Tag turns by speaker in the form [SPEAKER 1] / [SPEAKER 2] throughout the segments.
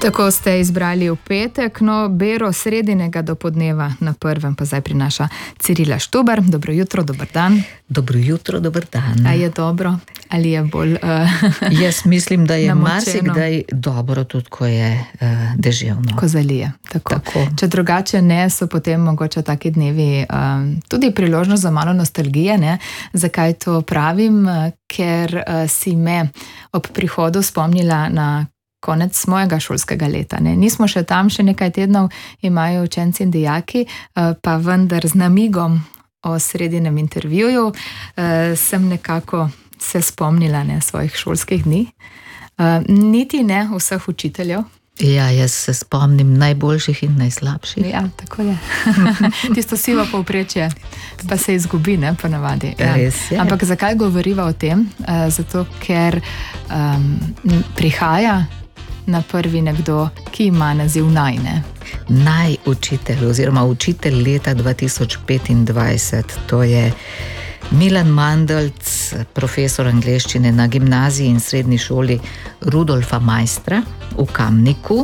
[SPEAKER 1] Tako ste izbrali v petek, no bero sredinega dopoldneva na prvem pa zdaj prinaša Cirila Štubar. Dobro jutro, dober dan.
[SPEAKER 2] Dobro jutro, dober dan.
[SPEAKER 1] A je dobro ali je bolj
[SPEAKER 2] Jaz mislim, da je
[SPEAKER 1] namočeno?
[SPEAKER 2] marsikdaj dobro, tudi ko je deževno.
[SPEAKER 1] Ko zalije. Tako. Če drugače ne, so potem mogoče taki dnevi tudi priložnost za malo nostalgije. Ne? Zakaj to pravim? Ker si me ob prihodu spomnila na konec mojega šolskega leta. Ne? Nismo še tam, še nekaj tednov imajo učenci in dijaki, pa vendar z namigom o sredinem intervjuju sem nekako se spomnila svojih šolskih dni. Niti ne vseh učiteljev.
[SPEAKER 2] Ja, jaz se spomnim najboljših in najslabših.
[SPEAKER 1] Ja, tako je. Tisto sivo povprečje pa se izgubi, ne, ponavadi. Ja.
[SPEAKER 2] Res je.
[SPEAKER 1] Ampak zakaj govoriva o tem? Zato, ker prihaja na prvi nekdo, ki ima naziv naj, ne?
[SPEAKER 2] Naj učitelj oziroma učitelj leta 2025, to je Milan Mandelc, profesor angleščine na gimnaziji in srednji šoli Rudolfa Maistra v Kamniku.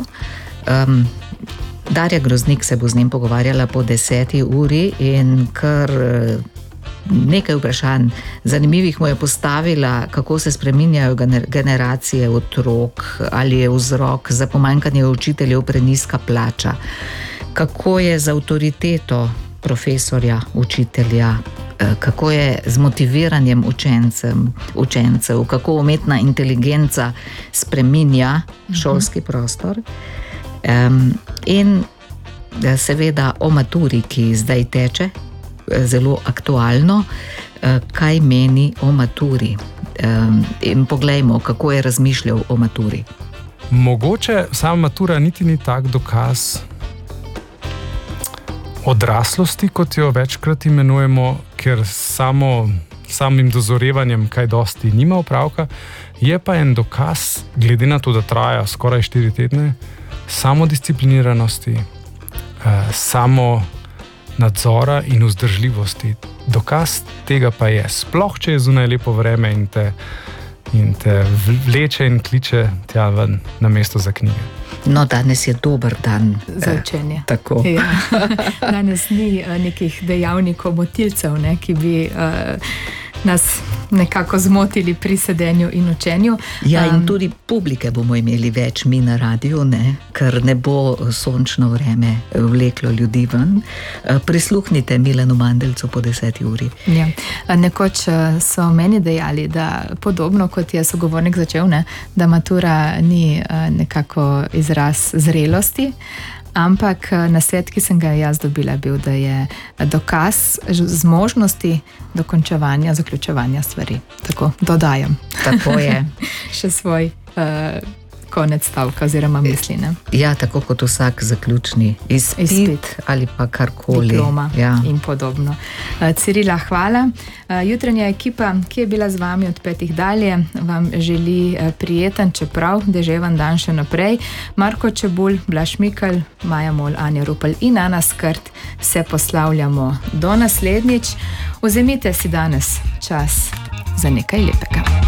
[SPEAKER 2] Darja Groznik se bo z njim pogovarjala po 10. uri in kar nekaj vprašanj zanimivih mu je postavila, kako se spreminjajo generacije otrok, ali je vzrok za pomanjkanje učiteljev prenizka plača, kako je z avtoriteto profesorja, učitelja, kako je z motiviranjem učencev, kako umetna inteligenca spreminja šolski prostor in seveda o maturi, ki zdaj teče, zelo aktualno, kaj meni o maturi. In poglejmo, kako je razmišljal o maturi.
[SPEAKER 3] Mogoče sama matura niti ni tak dokaz odraslosti, kot jo večkrat imenujemo, ker samim dozorevanjem kaj dosti nima opravka, je pa en dokaz, glede na to, da traja skoraj 4 tedne, samodiscipliniranosti, samo nadzora in vzdržljivosti. Dokaz tega pa je, sploh če je zunaj lepo vreme in te vleče in kliče tja ven na mesto za knjige.
[SPEAKER 2] No, danes je dober dan
[SPEAKER 1] za učenje.
[SPEAKER 2] Tako.
[SPEAKER 1] Ja. Danes ni nekih dejavnikov, motilcev, ne, ki bi nas nekako zmotili pri sedenju in učenju.
[SPEAKER 2] Ja, in tudi publike bomo imeli več mi na radiju, ne, ker ne bo sončno vreme vleklo ljudi ven. Prisluhnite Milanu Mandelcu po 10. uri.
[SPEAKER 1] Ja. Nekoč so meni dejali, da podobno kot je sogovornik začel, ne, da matura ni nekako izraz zrelosti, ampak nasvet, ki sem ga jaz dobila, je bil, da je dokaz zmožnosti dokončevanja, zaključevanja stvari. Tako, dodajam.
[SPEAKER 2] Tako je.
[SPEAKER 1] Še svoj konec stavka oziroma misli, ne?
[SPEAKER 2] Ja, tako kot vsak zaključni izpit ali pa karkoli.
[SPEAKER 1] Diploma
[SPEAKER 2] ja.
[SPEAKER 1] In podobno. Cirila, hvala. Jutranja ekipa, ki je bila z vami od 5 dalje, vam želi prijeten, čeprav deževen dan še naprej. Marko Čebulj, Blaž Mikl, Maja Mol, Anja Rupel in Ana Skrt se poslavljamo do naslednjič. Vzemite si danes čas za nekaj lepega.